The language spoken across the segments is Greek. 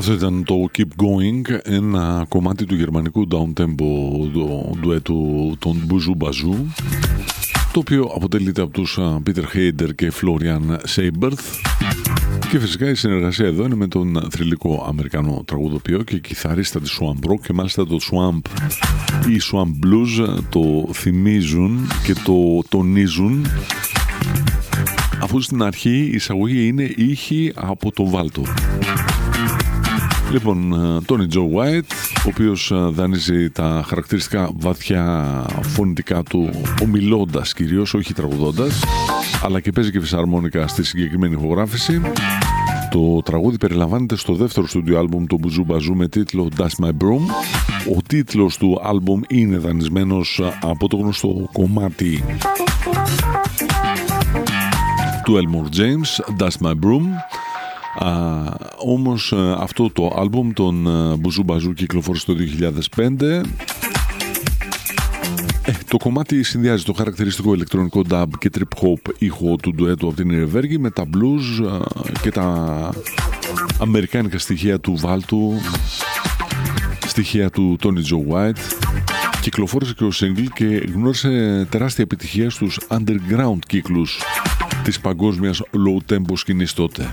Αυτό ήταν το Keep Going, ένα κομμάτι του γερμανικού downtempo ντουέτου των Buju Bazou, το οποίο αποτελείται από τους Peter Hader και Florian Seyberth, και φυσικά η συνεργασία εδώ είναι με τον θρυλικό Αμερικανό τραγουδοποιό και κιθαρίστα της Swamp Rock, και μάλιστα το Swamp ή Swamp Blues το θυμίζουν και το τονίζουν, αφού στην αρχή η εισαγωγή είναι ήχη από το βάλτο. Λοιπόν, Tony Joe White, ο οποίος δανείζει τα χαρακτηριστικά βαθιά φωνητικά του ομιλώντας κυρίως, όχι τραγουδώντας, αλλά και παίζει και φυσαρμόνικα στη συγκεκριμένη ηχογράφηση. Το τραγούδι περιλαμβάνεται στο δεύτερο στούντιο άλμπουμ του Buju Bazou με τίτλο Dust My Broom. Ο τίτλος του άλμπουμ είναι δανεισμένος από το γνωστό κομμάτι του Elmore James, Dust My Broom. Όμως αυτό το άλμπουμ των Buju Bazou κυκλοφόρησε το 2005. Το κομμάτι συνδυάζει το χαρακτηριστικό ηλεκτρονικό dub και trip hop ήχο του ντουέτου από την Irrevergi με τα blues και τα αμερικάνικα στοιχεία του βάλτου, στοιχεία του Tony Joe White. Κυκλοφόρησε και ο single και γνώρισε τεράστια επιτυχία στους underground κύκλους της παγκόσμιας low tempo σκηνής τότε.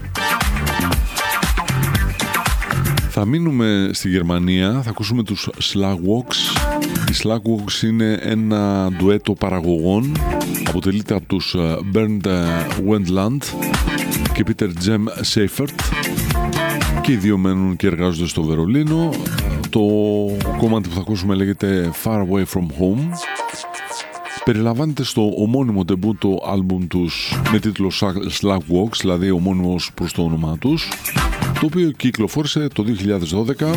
Θα μείνουμε στη Γερμανία, θα ακούσουμε τους Slagworks. Οι Slagworks είναι ένα ντουέτο παραγωγών, αποτελείται από τους Bernd Wendland και Peter Jem Seifert, και οι δύο μένουν και εργάζονται στο Βερολίνο. Το κομμάτι που θα ακούσουμε λέγεται Far Away From Home. Περιλαμβάνεται στο ομώνυμο ντεμπούτο άλμπουμ τους με τίτλο Slagworks, δηλαδή ομώνυμος προς το όνομά τους, το οποίο κυκλοφόρησε το 2012,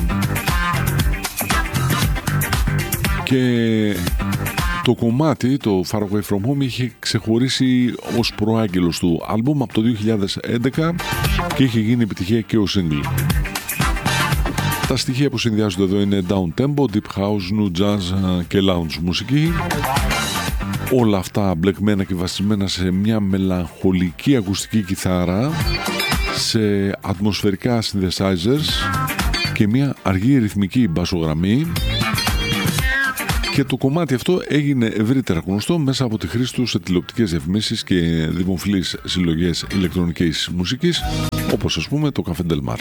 και το κομμάτι, το Far Away From Home, είχε ξεχωρίσει ως προάγγελος του άλμπουμ από το 2011 και είχε γίνει επιτυχία και ο single. Τα στοιχεία που συνδυάζονται εδώ είναι down tempo, deep house, new jazz και lounge μουσική. Όλα αυτά μπλεκμένα και βασισμένα σε μια μελαγχολική ακουστική κιθάρα, σε ατμοσφαιρικά synthesizers και μια αργή ρυθμική μπασογραμμή. Και το κομμάτι αυτό έγινε ευρύτερα γνωστό μέσα από τη χρήση του σε τηλεοπτικές διαφημίσεις και δημοφιλείς συλλογές ηλεκτρονικής μουσικής, όπως ας πούμε το Café Del Mar.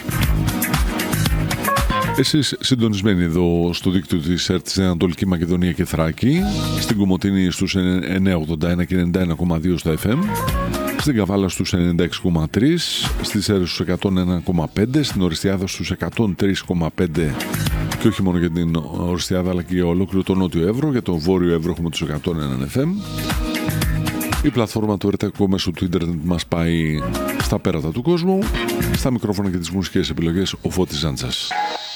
Εσείς συντονισμένοι εδώ στο δίκτυο της ΕΡΤ στην Ανατολική Μακεδονία και Θράκη, στην Κομοτήνη στους 981 και 91,2 στα FM, στην Καβάλα στους 96,3, στις Σέρρες στους 101,5, στην Οριστιάδα στους 103,5, και όχι μόνο για την Οριστιάδα αλλά και για ολόκληρο το Νότιο Εύρο. Για το Βόρειο Εύρο έχουμε τους 101 FM. Η πλατφόρμα του ΕΡΤ μέσω του ίντερνετ μας πάει στα πέρατα του κόσμου. Στα μικρόφωνα και τις μουσικές επιλογές ο Φώτης Ζάντζας.